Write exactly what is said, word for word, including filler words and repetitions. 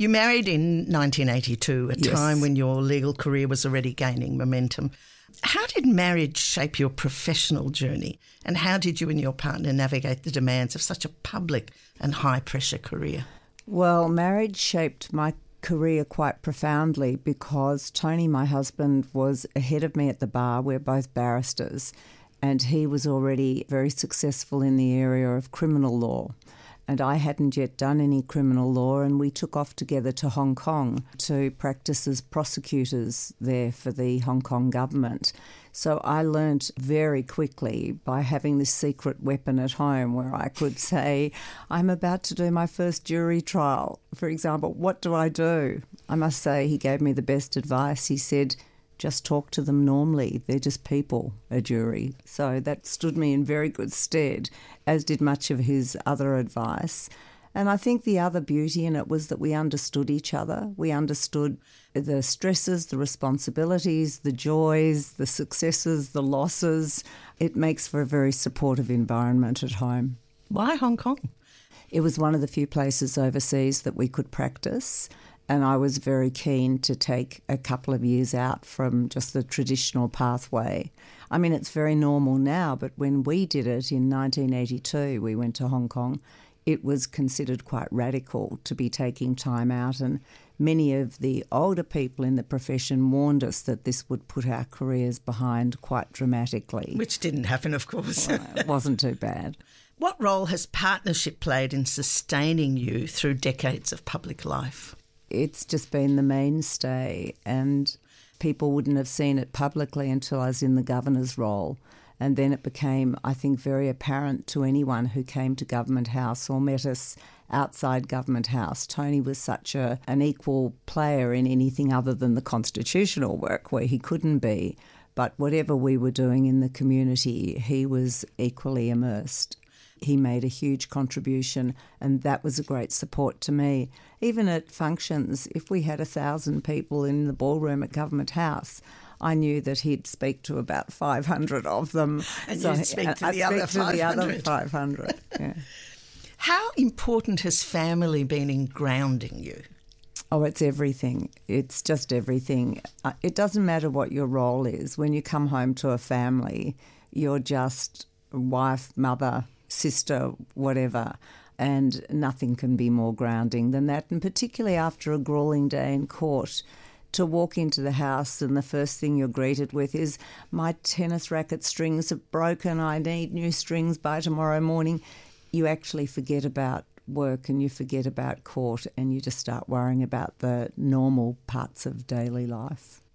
You married in nineteen eighty-two, a Yes. time when your legal career was already gaining momentum. How did marriage shape your professional journey, and how did you and your partner navigate the demands of such a public and high-pressure career? Well, marriage shaped my career quite profoundly because Tony, my husband, was ahead of me at the bar. We're both barristers, and he was already very successful in the area of criminal law. And I hadn't yet done any criminal law, and we took off together to Hong Kong to practice as prosecutors there for the Hong Kong government. So I learnt very quickly by having this secret weapon at home where I could say, I'm about to do my first jury trial. For example, what do I do? I must say he gave me the best advice. He said, just talk to them normally. They're just people, a jury. So that stood me in very good stead, as did much of his other advice. And I think the other beauty in it was that we understood each other. We understood the stresses, the responsibilities, the joys, the successes, the losses. It makes for a very supportive environment at home. Why Hong Kong? It was one of the few places overseas that we could practice. And I was very keen to take a couple of years out from just the traditional pathway. I mean, it's very normal now, but when we did it in nineteen eighty-two, we went to Hong Kong, it was considered quite radical to be taking time out. And many of the older people in the profession warned us that this would put our careers behind quite dramatically. Which didn't happen, of course. Well, it wasn't too bad. What role has partnership played in sustaining you through decades of public life? It's just been the mainstay, and people wouldn't have seen it publicly until I was in the governor's role. And then it became, I think, very apparent to anyone who came to Government House or met us outside Government House. Tony was such a, an equal player in anything other than the constitutional work where he couldn't be. But whatever we were doing in the community, he was equally immersed. He made a huge contribution, and that was a great support to me. Even at functions, if we had a thousand people in the ballroom at Government House, I knew that he'd speak to about five hundred of them. And so you'd speak to I'd the other speak to the other five hundred. five hundred. Yeah. How important has family been in grounding you? Oh, it's everything. It's just everything. Uh, It doesn't matter what your role is. When you come home to a family, you're just wife, mother, sister, whatever, and nothing can be more grounding than that. And particularly after a gruelling day in court, to walk into the house and the first thing you're greeted with is, my tennis racket strings have broken, I need new strings by tomorrow morning. You actually forget about work and you forget about court and you just start worrying about the normal parts of daily life.